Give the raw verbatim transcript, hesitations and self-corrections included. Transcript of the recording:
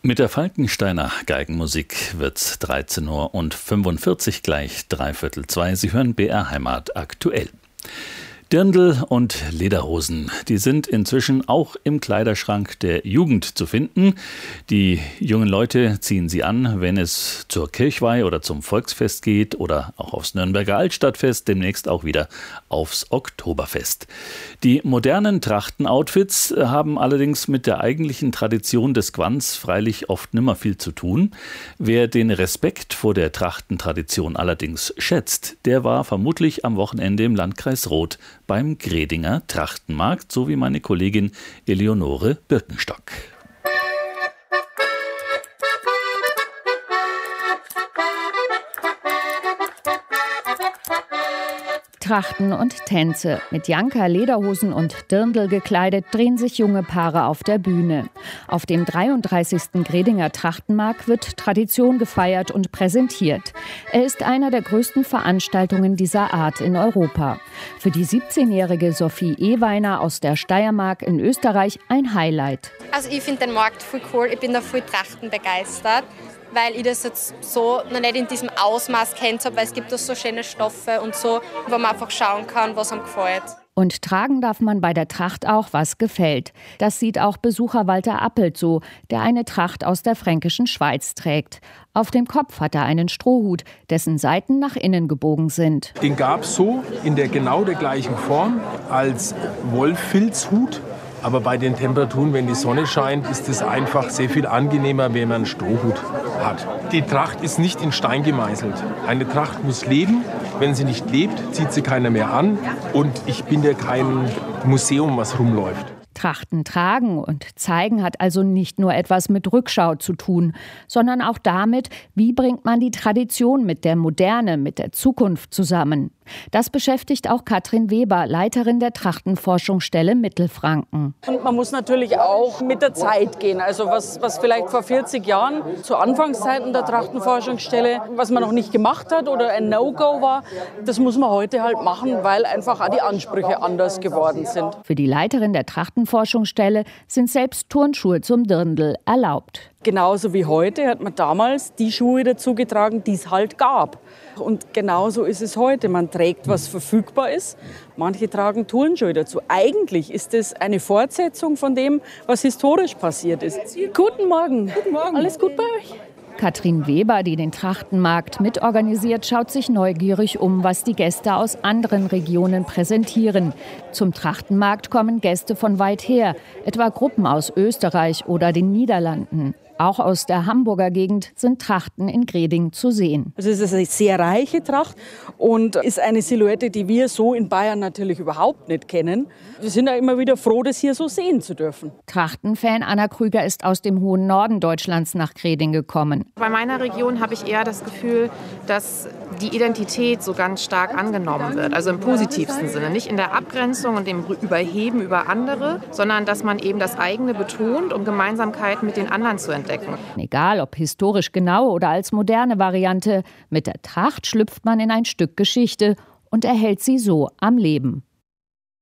Mit der Falkensteiner Geigenmusik wird's dreizehn Uhr und fünfundvierzig gleich dreiviertel zwei. Sie hören B R Heimat aktuell. Dirndl und Lederhosen, die sind inzwischen auch im Kleiderschrank der Jugend zu finden. Die jungen Leute ziehen sie an, wenn es zur Kirchweih oder zum Volksfest geht oder auch aufs Nürnberger Altstadtfest, demnächst auch wieder aufs Oktoberfest. Die modernen Trachtenoutfits haben allerdings mit der eigentlichen Tradition des Gwanz freilich oft nimmer viel zu tun. Wer den Respekt vor der Trachtentradition allerdings schätzt, der war vermutlich am Wochenende im Landkreis Roth beim Gredinger Trachtenmarkt, so wie meine Kollegin Eleonore Birkenstock. Trachten und Tänze. Mit Janker, Lederhosen und Dirndl gekleidet drehen sich junge Paare auf der Bühne. Auf dem dreiunddreißigsten Gredinger Trachtenmarkt wird Tradition gefeiert und präsentiert. Er ist einer der größten Veranstaltungen dieser Art in Europa. Für die siebzehnjährige Sophie Eweiner aus der Steiermark in Österreich ein Highlight. Also ich finde den Markt voll cool. Ich bin da voll Trachten begeistert, weil ich das jetzt so noch nicht in diesem Ausmaß kennt habe, weil es gibt da so schöne Stoffe und so, wo man einfach schauen kann, was einem gefällt. Und tragen darf man bei der Tracht auch, was gefällt. Das sieht auch Besucher Walter Appelt so, der eine Tracht aus der fränkischen Schweiz trägt. Auf dem Kopf hat er einen Strohhut, dessen Seiten nach innen gebogen sind. Den gab es so in der genau der gleichen Form als Wollfilzhut. Aber bei den Temperaturen, wenn die Sonne scheint, ist es einfach sehr viel angenehmer, wenn man einen Strohhut hat. Die Tracht ist nicht in Stein gemeißelt. Eine Tracht muss leben. Wenn sie nicht lebt, zieht sie keiner mehr an. Und ich bin ja kein Museum, was rumläuft. Trachten tragen und zeigen hat also nicht nur etwas mit Rückschau zu tun, sondern auch damit, wie bringt man die Tradition mit der Moderne, mit der Zukunft zusammen. Das beschäftigt auch Katrin Weber, Leiterin der Trachtenforschungsstelle Mittelfranken. Und man muss natürlich auch mit der Zeit gehen. Also was, was vielleicht vor vierzig Jahren zu Anfangszeiten der Trachtenforschungsstelle, was man noch nicht gemacht hat oder ein No-Go war, das muss man heute halt machen, weil einfach auch die Ansprüche anders geworden sind. Für die Leiterin der Trachtenforschungsstelle sind selbst Turnschuhe zum Dirndl erlaubt. Genauso wie heute hat man damals die Schuhe dazu getragen, die es halt gab. Und genauso ist es heute. Man trägt, was verfügbar ist. Manche tragen Turnschuhe dazu. Eigentlich ist es eine Fortsetzung von dem, was historisch passiert ist. Guten Morgen. Guten Morgen. Alles gut bei euch? Katrin Weber, die den Trachtenmarkt mitorganisiert, schaut sich neugierig um, was die Gäste aus anderen Regionen präsentieren. Zum Trachtenmarkt kommen Gäste von weit her, etwa Gruppen aus Österreich oder den Niederlanden. Auch aus der Hamburger Gegend sind Trachten in Greding zu sehen. Also es ist eine sehr reiche Tracht und ist eine Silhouette, die wir so in Bayern natürlich überhaupt nicht kennen. Wir sind ja immer wieder froh, das hier so sehen zu dürfen. Trachtenfan Anna Krüger ist aus dem hohen Norden Deutschlands nach Greding gekommen. Bei meiner Region habe ich eher das Gefühl, dass die Identität so ganz stark angenommen wird. Also im positivsten Sinne. Nicht in der Abgrenzung und dem Überheben über andere, sondern dass man eben das eigene betont, um Gemeinsamkeiten mit den anderen zu entdecken. Egal ob historisch genau oder als moderne Variante, mit der Tracht schlüpft man in ein Stück Geschichte und erhält sie so am Leben.